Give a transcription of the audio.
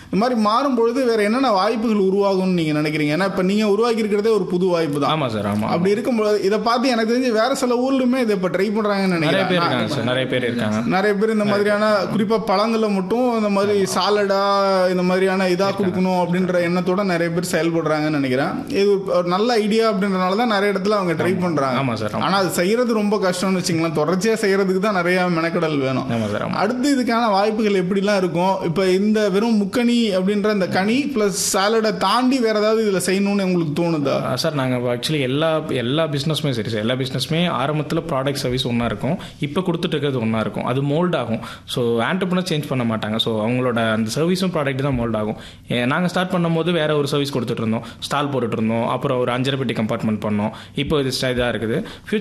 இந்த மாதிரி மாறும்பொழுது வேற என்னென்ன வாய்ப்புகள் உருவாகும்னு நீங்க நினைக்கிறீங்க? ஏன்னா இப்ப நீங்க உருவாக்கி இருக்கிறதே ஒரு புது வாய்ப்பு தான். ஆமா சார். ஆமா. அப்படி இருக்கும்போது இதை பார்த்து எனக்கு தெரிஞ்சு வேற சில ஊர்லயுமே இதை இப்ப ட்ரை பண்றாங்கன்னு நினைக்கிறேன். நிறைய பேர் இருக்காங்க. நிறைய பேர் இந்த மாதிரியான குறிப்பா பழங்களை மட்டும் இந்த மாதிரி சாலடா இந்த மாதிரியான இதா கொடுக்கணும் அப்படின்ற எண்ணத்தோட நிறைய பேர் செயல்படுறாங்கன்னு நினைக்கிறேன். இது ஒரு நல்ல ஐடியா அப்படின்றனாலதான் நிறைய இடத்துல அவங்க ட்ரை பண்றாங்க. ஆமா சார். ஆனா அது செய்யறது ரொம்ப கஷ்டம்னு வச்சுங்களேன். தொடர்ச்சியா செய்யறதுக்கு தான் நிறைய மெனக்கடல் வேணும். அடுத்து இதுக்கான வாய்ப்புகள் எப்படிலாம் இருக்கும்? இப்ப இந்த வெறும் முக்கணி அப்படின்ற இந்த கனி பிளஸ் சாலடை தாண்டி வேற ஏதாவது இதுல செய்யணும்னு உங்களுக்கு தோணுதா? சார் நாங்கள் ஆக்சுவலி எல்லா பிஸ்னஸுமே சரி சார், எல்லா பிஸ்னஸுமே ஆரம்பத்தில் ப்ராடக்ட் சர்வீஸ் ஒன்றா இருக்கும், இப்போ கொடுத்துட்டு இருக்கிறது ஒன்றா இருக்கும். அது மோல்ட் ஆகும். ஸோ ஆண்டர்ப்ரனர் சேஞ்ச் பண்ண மாட்டாங்க. ஸோ அவங்களோட அந்த சர்வீஸும் ப்ராடக்ட் தான் மோல்ட் ஆகும். நாங்கள் ஸ்டார்ட் பண்ணும்போது வேற ஒரு சர்வீஸ் கொடுத்துட்டு இருந்தோம், ஸ்டால் போட்டுட்டு இருந்தோம், அப்புறம் ஒரு 5 பெட்டி கம்பார்ட்மெண்ட் பண்ணோம். இப்போ இது இதாக இருக்குது.